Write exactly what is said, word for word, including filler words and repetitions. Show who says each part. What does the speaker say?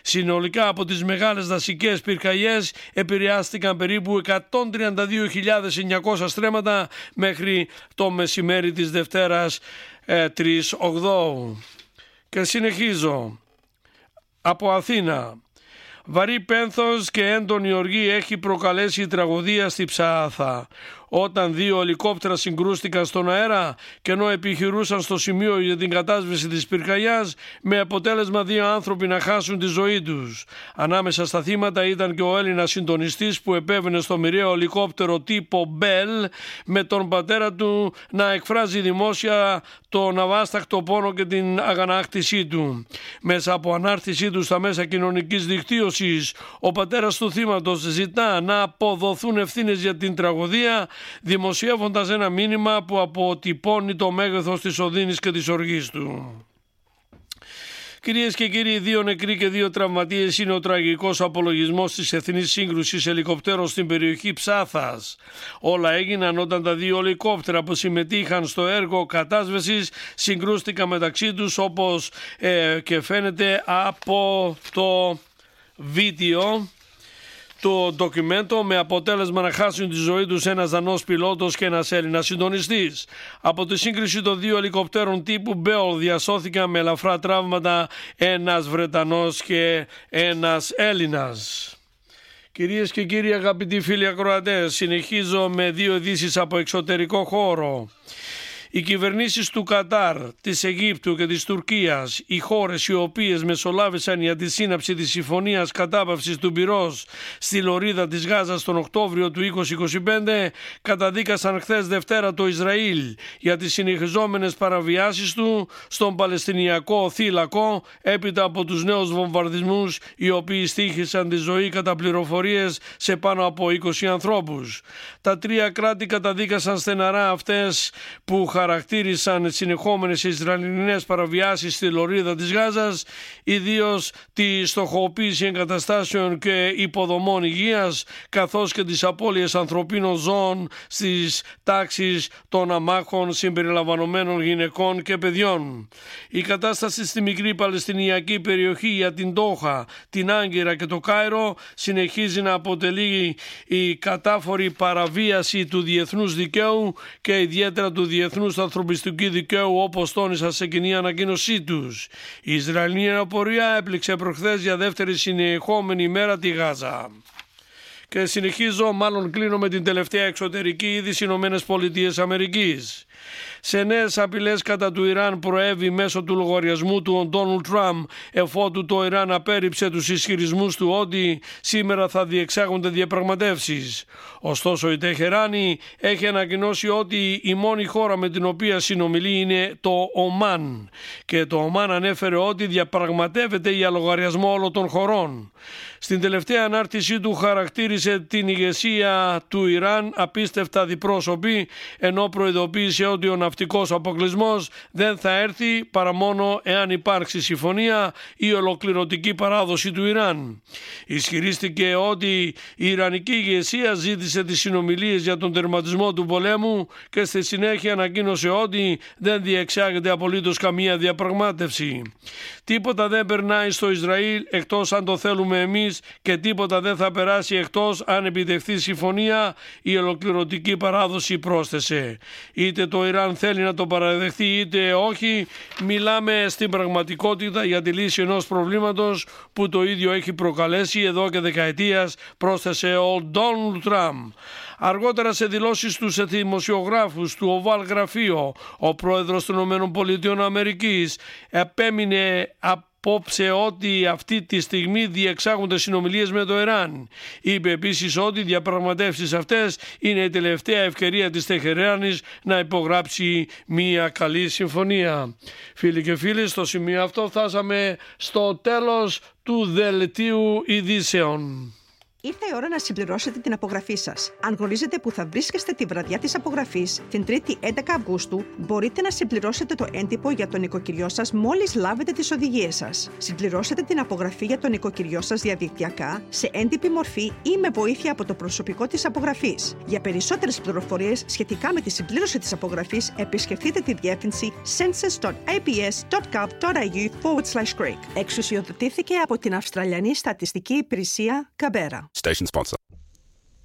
Speaker 1: Συνολικά από τις μεγάλες δασικές πυρκαγιές επηρεάστηκαν περίπου εκατόν τριάντα δύο χιλιάδες εννιακόσια στρέμματα μέχρι το μεσημέρι της Δευτέρας ε, τρεις Οκτώου. Και συνεχίζω. Από Αθήνα. Βαρύ πένθος και έντονη οργή έχει προκαλέσει η τραγωδία στη Ψάθα, όταν δύο ελικόπτερα συγκρούστηκαν στον αέρα και ενώ επιχειρούσαν στο σημείο για την κατάσβεση της πυρκαγιάς, με αποτέλεσμα δύο άνθρωποι να χάσουν τη ζωή τους. Ανάμεσα στα θύματα ήταν και ο Έλληνας συντονιστής που επέβαινε στο μοιραίο ελικόπτερο τύπο Bell, με τον πατέρα του να εκφράζει δημόσια τον αβάσταχτο πόνο και την αγανάκτησή του. Μέσα από ανάρτησή του στα μέσα κοινωνικής δικτύωσης, ο πατέρας του θύματος ζητά να αποδοθούν ευθύνες για την τραγωδία, δημοσιεύοντας ένα μήνυμα που αποτυπώνει το μέγεθος της οδύνης και της οργής του. Κυρίες και κύριοι, δύο νεκροί και δύο τραυματίες είναι ο τραγικός απολογισμός της εθνής σύγκρουσης ελικοπτέρων στην περιοχή Ψάθας. Όλα έγιναν όταν τα δύο ελικόπτερα που συμμετείχαν στο έργο κατάσβεσης συγκρούστηκαν μεταξύ τους, όπως ε, και φαίνεται από το βίντεο, το ντοκιμέντο, με αποτέλεσμα να χάσουν τη ζωή τους ένας Δανός πιλότος και ένας Έλληνας συντονιστής. Από τη σύγκριση των δύο ελικοπτέρων τύπου Bell διασώθηκαν με ελαφρά τραύματα ένας Βρετανός και ένας Έλληνας. Κυρίες και κύριοι, αγαπητοί φίλοι ακροατές, συνεχίζω με δύο ειδήσεις από εξωτερικό χώρο. Οι κυβερνήσεις του Κατάρ, της Αιγύπτου και της Τουρκίας, οι χώρες οι οποίες μεσολάβησαν για τη σύναψη της συμφωνίας κατάπαυσης του πυρός στη λωρίδα της Γάζας τον Οκτώβριο του είκοσι είκοσι πέντε, καταδίκασαν χθες Δευτέρα το Ισραήλ για τις συνεχιζόμενες παραβιάσεις του στον Παλαιστινιακό θύλακο έπειτα από τους νέους βομβαρδισμούς, οι οποίοι στοίχησαν τη ζωή κατά πληροφορίες σε πάνω από είκοσι ανθρώπους. Τα τρία κράτη καταδίκασαν στεναρά αυτές που χαρακτήρισαν συνεχόμενες ισραηλινές παραβιάσεις στη λωρίδα της Γάζας, ιδίως τη στοχοποίηση εγκαταστάσεων και υποδομών υγείας, καθώς και τις απώλειες ανθρωπίνων ζώων στις τάξεις των αμάχων συμπεριλαμβανομένων γυναικών και παιδιών. Η κατάσταση στη μικρή Παλαιστινιακή περιοχή για την Ντόχα, την Άγκυρα και το Κάιρο συνεχίζει να αποτελεί η κατάφορη παραβίαση του διεθνούς δικαίου και ιδιαίτερα του διεθνούς ανθρωπιστικού δικαίου, όπως τόνισαν σε κοινή ανακοίνωσή τους. Η Ισραηλινή αεροπορία έπληξε προχθές για δεύτερη συνεχόμενη ημέρα τη Γάζα. Και συνεχίζω, μάλλον κλείνω με την τελευταία εξωτερική είδηση, Ηνωμένες Πολιτείες Αμερικής. Σε νέες απειλές κατά του Ιράν προέβη μέσω του λογαριασμού του ο Ντόναλντ Τραμπ, εφότου το Ιράν απέρριψε τους ισχυρισμούς του ότι σήμερα θα διεξάγονται διαπραγματεύσεις. Ωστόσο η Τεχεράνη έχει ανακοινώσει ότι η μόνη χώρα με την οποία συνομιλεί είναι το Ομάν, και το Ομάν ανέφερε ότι διαπραγματεύεται για λογαριασμό όλων των χωρών. Στην τελευταία ανάρτησή του χαρακτήρισε την ηγεσία του Ιράν απίστευτα διπρόσωπη, ενώ προειδοποίησε ότι ο ναυτικός αποκλεισμός δεν θα έρθει παρά μόνο εάν υπάρξει συμφωνία ή ολοκληρωτική παράδοση του Ιράν. Ισχυρίστηκε ότι η Ιρανική ηγεσία ζήτησε τις συνομιλίες για τον τερματισμό του πολέμου και στη συνέχεια ανακοίνωσε ότι δεν διεξάγεται απολύτως καμία διαπραγμάτευση. Τίποτα δεν περνάει στο Ισραήλ εκτός αν το θέλουμε εμείς και τίποτα δεν θα περάσει εκτός αν επιτευχθεί συμφωνία ή ολοκληρωτική παράδοση, πρόσθεσε. Είτε το Ιράν θέλει να το παραδεχθεί είτε όχι, μιλάμε στην πραγματικότητα για τη λύση ενός προβλήματος που το ίδιο έχει προκαλέσει εδώ και δεκαετίας, πρόσθεσε ο Ντόναλντ Τραμπ. Αργότερα σε δηλώσεις στους δημοσιογράφους του Οβάλ Γραφείο, ο πρόεδρος των ΗΠΑ επέμεινε απόψε ότι αυτή τη στιγμή διεξάγονται συνομιλίες με το Ιράν. Είπε επίσης ότι οι διαπραγματεύσεις αυτές είναι η τελευταία ευκαιρία της Τεχεράνης να υπογράψει μια καλή συμφωνία. Φίλοι και φίλοι, στο σημείο αυτό φτάσαμε στο τέλος του δελτίου ειδήσεων.
Speaker 2: Ήρθε η ώρα να συμπληρώσετε την απογραφή σας. Αν γνωρίζετε που θα βρίσκεστε τη βραδιά της απογραφής, την Τρίτη έντεκα Αυγούστου, μπορείτε να συμπληρώσετε το έντυπο για το νοικοκυριό σας μόλις λάβετε τις οδηγίες σας. Συμπληρώστε την απογραφή για το νοικοκυριό σας διαδικτυακά, σε έντυπη μορφή ή με βοήθεια από το προσωπικό της απογραφής. Για περισσότερες πληροφορίες σχετικά με τη συμπλήρωση της απογραφής, επισκεφτείτε τη διεύθυνση census.a p s.gov.au forward slash Greek. Εξουσιοδοτήθηκε από την Αυστραλιανή Στατιστική Υπηρεσία Καμπέρα.
Speaker 3: Station sponsor.